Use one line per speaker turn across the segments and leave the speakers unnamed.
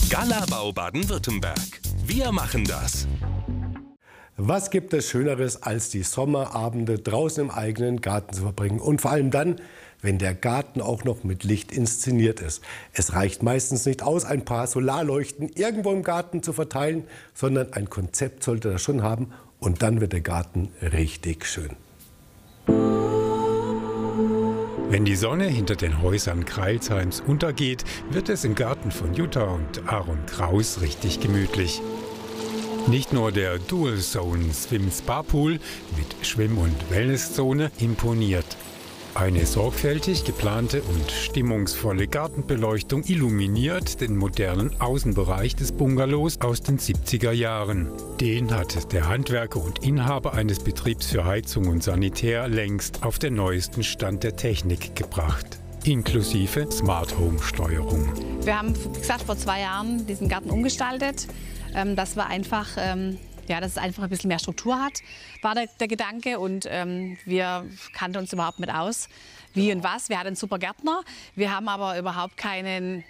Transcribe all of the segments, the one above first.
Galabau Baden-Württemberg. Wir machen das.
Was gibt es Schöneres, als die Sommerabende draußen im eigenen Garten zu verbringen? Und vor allem dann, wenn der Garten auch noch mit Licht inszeniert ist. Es reicht meistens nicht aus, ein paar Solarleuchten irgendwo im Garten zu verteilen, sondern ein Konzept sollte das schon haben. Und dann wird der Garten richtig schön.
Wenn die Sonne hinter den Häusern Crailsheims untergeht, wird es im Garten von Jutta und Aaron Kraus richtig gemütlich. Nicht nur der Dual Zone Swim Spa Pool mit Schwimm- und Wellnesszone imponiert. Eine sorgfältig geplante und stimmungsvolle Gartenbeleuchtung illuminiert den modernen Außenbereich des Bungalows aus den 70er Jahren. Den hat der Handwerker und Inhaber eines Betriebs für Heizung und Sanitär längst auf den neuesten Stand der Technik gebracht, inklusive Smart Home Steuerung.
Wir haben, wie gesagt, vor 2 Jahren diesen Garten umgestaltet. Das war einfach, dass es einfach ein bisschen mehr Struktur hat, war der Gedanke. Und wir kannten uns überhaupt nicht aus, wie und was. Wir hatten einen super Gärtner. Wir haben aber überhaupt keine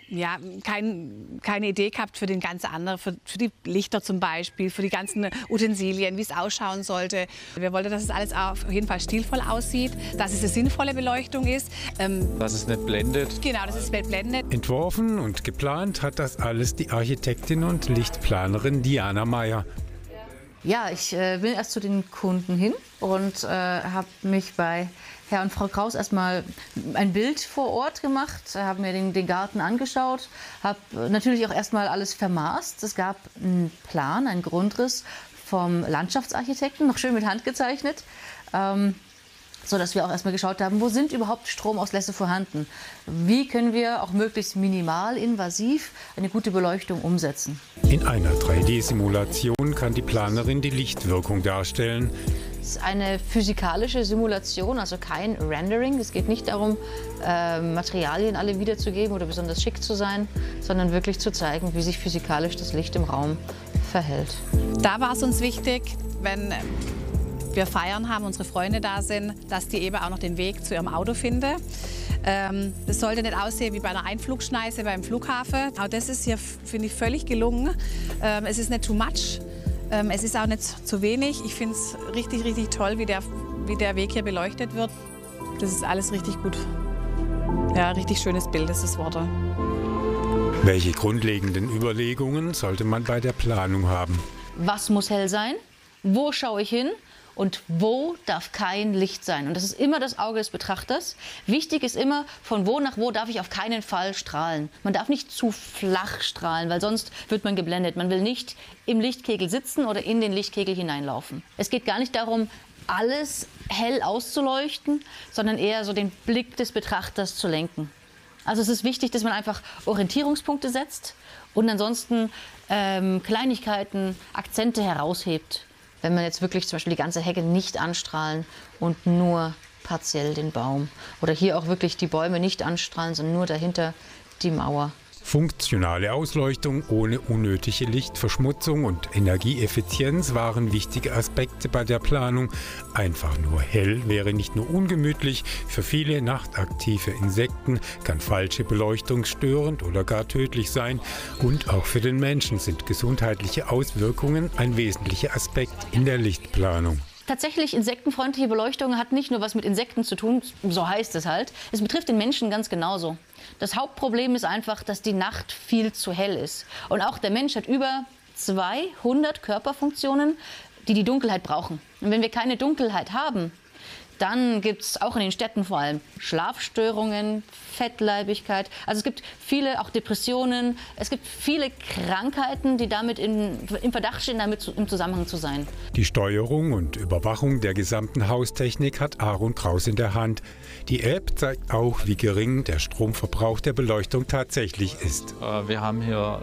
Idee gehabt für den ganzen anderen, für die Lichter zum Beispiel, für die ganzen Utensilien, wie es ausschauen sollte. Wir wollten, dass es alles auf jeden Fall stilvoll aussieht, dass es eine sinnvolle Beleuchtung ist.
Dass es nicht blendet.
Genau, dass es nicht blendet.
Entworfen und geplant hat das alles die Architektin und Lichtplanerin Diana Meyer.
Ja, ich bin erst zu den Kunden hin und habe mich bei Herr und Frau Kraus erstmal ein Bild vor Ort gemacht, habe mir den Garten angeschaut, habe natürlich auch erstmal alles vermaßt. Es gab einen Plan, einen Grundriss vom Landschaftsarchitekten, noch schön mit Hand gezeichnet. So dass wir auch erstmal geschaut haben, wo sind überhaupt Stromauslässe vorhanden? Wie können wir auch möglichst minimal invasiv eine gute Beleuchtung umsetzen?
In einer 3D-Simulation kann die Planerin die Lichtwirkung darstellen.
Es ist eine physikalische Simulation, also kein Rendering. Es geht nicht darum, Materialien alle wiederzugeben oder besonders schick zu sein, sondern wirklich zu zeigen, wie sich physikalisch das Licht im Raum verhält.
Da war es uns wichtig, wenn wir feiern haben, unsere Freunde da sind, dass die eben auch noch den Weg zu ihrem Auto finden. Das sollte nicht aussehen wie bei einer Einflugschneise beim Flughafen. Auch das ist hier, finde ich, völlig gelungen. Es ist nicht too much, es ist auch nicht zu wenig. Ich finde es richtig, richtig toll, wie der Weg hier beleuchtet wird. Das ist alles richtig gut. Ja, richtig schönes Bild ist das Wort.
Welche grundlegenden Überlegungen sollte man bei der Planung haben?
Was muss hell sein? Wo schaue ich hin? Und wo darf kein Licht sein? Und das ist immer das Auge des Betrachters. Wichtig ist immer, von wo nach wo darf ich auf keinen Fall strahlen. Man darf nicht zu flach strahlen, weil sonst wird man geblendet. Man will nicht im Lichtkegel sitzen oder in den Lichtkegel hineinlaufen. Es geht gar nicht darum, alles hell auszuleuchten, sondern eher so den Blick des Betrachters zu lenken. Also es ist wichtig, dass man einfach Orientierungspunkte setzt und ansonsten Kleinigkeiten, Akzente heraushebt. Wenn man jetzt wirklich zum Beispiel die ganze Hecke nicht anstrahlen und nur partiell den Baum. Oder hier auch wirklich die Bäume nicht anstrahlen, sondern nur dahinter die Mauer.
Funktionale Ausleuchtung ohne unnötige Lichtverschmutzung und Energieeffizienz waren wichtige Aspekte bei der Planung. Einfach nur hell wäre nicht nur ungemütlich, für viele nachtaktive Insekten kann falsche Beleuchtung störend oder gar tödlich sein. Und auch für den Menschen sind gesundheitliche Auswirkungen ein wesentlicher Aspekt in der Lichtplanung.
Tatsächlich, insektenfreundliche Beleuchtung hat nicht nur was mit Insekten zu tun, so heißt es halt. Es betrifft den Menschen ganz genauso. Das Hauptproblem ist einfach, dass die Nacht viel zu hell ist. Und auch der Mensch hat über 200 Körperfunktionen, die die Dunkelheit brauchen. Und wenn wir keine Dunkelheit haben, dann gibt es auch in den Städten vor allem Schlafstörungen, Fettleibigkeit. Also es gibt viele, auch Depressionen. Es gibt viele Krankheiten, die damit im Verdacht stehen, damit im Zusammenhang zu sein.
Die Steuerung und Überwachung der gesamten Haustechnik hat Aaron Kraus in der Hand. Die App zeigt auch, wie gering der Stromverbrauch der Beleuchtung tatsächlich ist.
Wir haben hier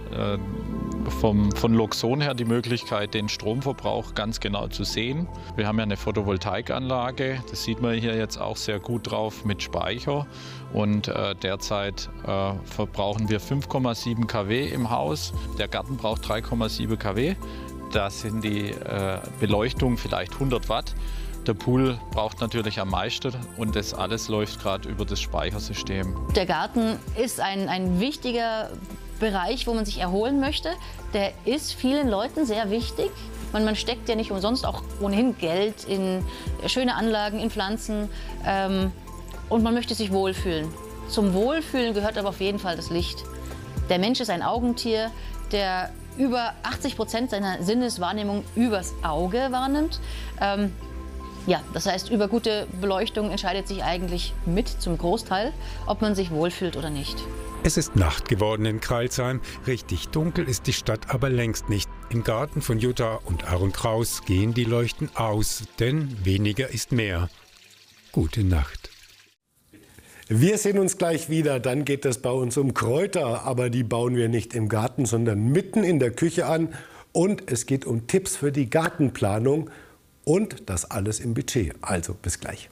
von Loxon her die Möglichkeit, den Stromverbrauch ganz genau zu sehen. Wir haben ja eine Photovoltaikanlage, das sieht man hier jetzt auch sehr gut drauf mit Speicher. Und derzeit verbrauchen wir 5,7 kW im Haus. Der Garten braucht 3,7 kW. Da sind die Beleuchtung vielleicht 100 Watt. Der Pool braucht natürlich am meisten und das alles läuft gerade über das Speichersystem.
Der Garten ist ein wichtiger Bereich, wo man sich erholen möchte, der ist vielen Leuten sehr wichtig. Man steckt ja nicht umsonst auch ohnehin Geld in schöne Anlagen, in Pflanzen und man möchte sich wohlfühlen. Zum Wohlfühlen gehört aber auf jeden Fall das Licht. Der Mensch ist ein Augentier, der über 80% seiner Sinneswahrnehmung übers Auge wahrnimmt. Ja, das heißt, über gute Beleuchtung entscheidet sich eigentlich mit zum Großteil, ob man sich wohlfühlt oder nicht.
Es ist Nacht geworden in Crailsheim. Richtig dunkel ist die Stadt aber längst nicht. Im Garten von Jutta und Aaron Kraus gehen die Leuchten aus, denn weniger ist mehr. Gute Nacht.
Wir sehen uns gleich wieder, dann geht es bei uns um Kräuter, aber die bauen wir nicht im Garten, sondern mitten in der Küche an. Und es geht um Tipps für die Gartenplanung und das alles im Budget. Also bis gleich.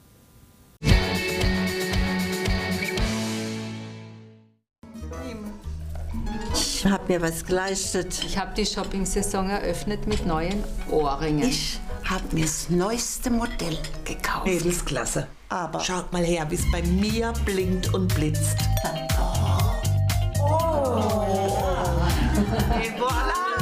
Ich habe mir was geleistet.
Ich habe die Shopping-Saison eröffnet mit neuen Ohrringen.
Ich habe mir das neueste Modell gekauft.
Mädelsklasse. Aber schaut mal her, wie es bei mir blinkt und blitzt.
Oh.